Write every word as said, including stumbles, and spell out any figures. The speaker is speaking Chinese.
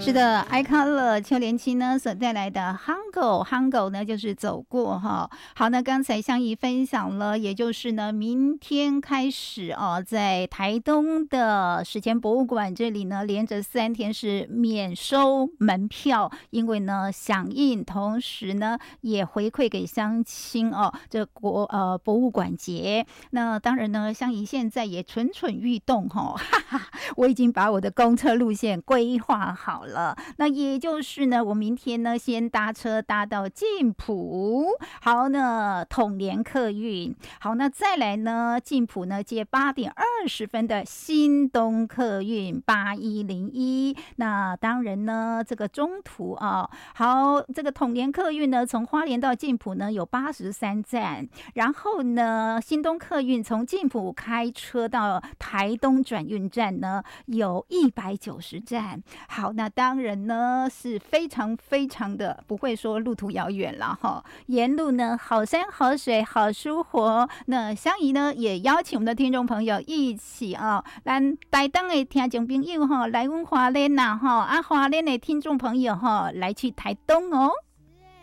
是的，iColor 邱连青呢所带来的 Hango Hango 呢就是走过哈。好，那刚才香怡分享了，也就是呢明天开始哦，在台东的史前博物馆这里呢，连着三天是免收门票，因为呢响应，同时呢也回馈给乡亲哦，这国呃博物馆节。那当然呢，香怡现在也蠢蠢欲动哈，哈哈，我已经把我的公车路线规划好了。那也就是呢，我明天呢先搭车搭到进埔，好呢统联客运，好，那再来呢进埔呢接八点二十分的新东客运八一零一。那当然呢，这个中途啊，好，这个统联客运呢从花莲到进埔呢有八十三站，然后呢新东客运从进埔开车到台东转运站呢有一百九十站。好，那当然呢是非常非常的不会说路途遥远了哈，沿路呢好山好水好舒活。那香怡呢也邀请我们的听众朋友一起啊，咱台东的听众朋友哈来阮花莲呐哈，啊花莲的听众朋友哈来去台东哦。